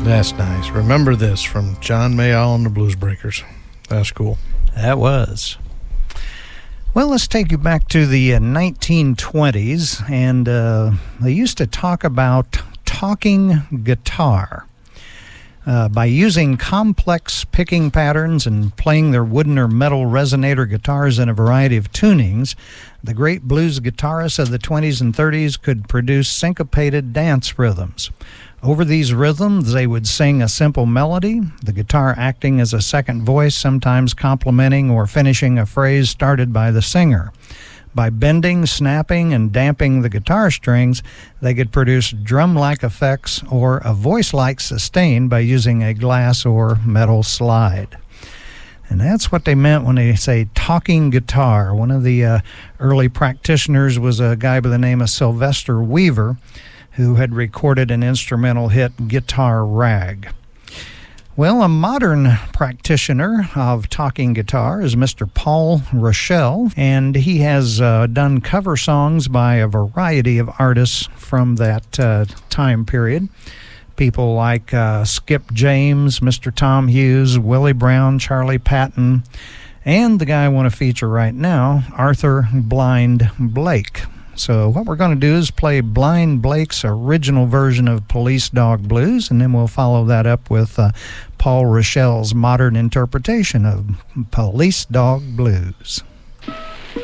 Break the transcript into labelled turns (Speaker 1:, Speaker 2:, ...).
Speaker 1: That's nice. Remember this from John Mayall and the Blues Breakers. That's cool.
Speaker 2: That was. Well, let's take you back to the 1920s, and they used to talk about talking guitar. By using complex picking patterns and playing their wooden or metal resonator guitars in a variety of tunings, the great blues guitarists of the 20s and 30s could produce syncopated dance rhythms. Over these rhythms, they would sing a simple melody, the guitar acting as a second voice, sometimes complementing or finishing a phrase started by the singer. By bending, snapping, and damping the guitar strings, they could produce drum-like effects or a voice-like sustain by using a glass or metal slide. And that's what they meant when they say talking guitar. One of the early practitioners was a guy by the name of Sylvester Weaver, who had recorded an instrumental hit, Guitar Rag. Well, a modern practitioner of talking guitar is Mr. Paul Rochelle, and he has done cover songs by a variety of artists from that time period. People like Skip James, Mr. Tom Hughes, Willie Brown, Charlie Patton, and the guy I want to feature right now, Arthur Blind Blake. So what we're going to do is play Blind Blake's original version of Police Dog Blues, and then we'll follow that up with Paul Rochelle's modern interpretation of Police Dog Blues.